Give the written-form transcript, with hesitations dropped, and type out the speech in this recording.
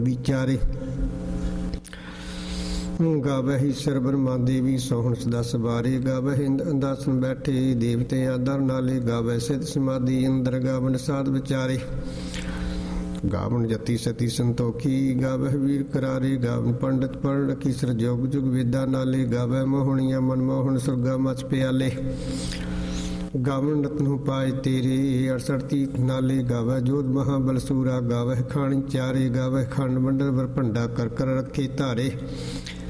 ਵਿਚਾਰੇ। ਗਾਵਹਿ ਈਸਰ ਬ੍ਰਹਮਾ ਦੇਵੀ ਸੋਹਣ ਦਸ ਬਾਰੇ। ਗਾਵਹਿ ਅੰਦਾਸਨ ਬੈਠੇ ਦੇਵਤੇ ਆਦਰ ਨਾਲੇ। ਗਾਵਹਿ ਸਿਧ ਸਮਾਧੀ ਅੰਦਰ ਗਾਵਨ ਸਾਧ ਵਿਚਾਰੇ। ਗਾਵਨ ਜਤੀ ਸਤੀ ਸੰਤੋਖੀ ਗਾਵਹਿ ਵੀਰ ਕਰਾਰੇ। ਗਾਵਨ ਪੰਡਤ ਪੜ੍ਹ ਕੀਸਰ ਜੋਗ ਜੁਗ ਵੇਦਾ ਨਾਲੇ। ਗਾਵਹਿ ਮੋਹਣੀਆਂ ਮਨਮੋਹਨ ਸੁਰਗਾ ਮਚ ਪਿਆਲੇ। ਗਾਵਨ ਰਤਨੁ ਪਾਏ ਤੇਰੇ 68 ਤੀਰਥ ਨਾਲੇ। ਗਾਵਹਿ ਜੋਧ ਮਹਾਬਲ ਸੂਰਾ। ਗਾਵਹਿ ਖਾਣੀ ਚਾਰੇ। ਗਾਵਹਿ ਖੰਡ ਮੰਡਲ ਵਰ ਭੰਡਾ ਕਰ ਕਰ ਰੱਖੇ ਧਾਰੇ।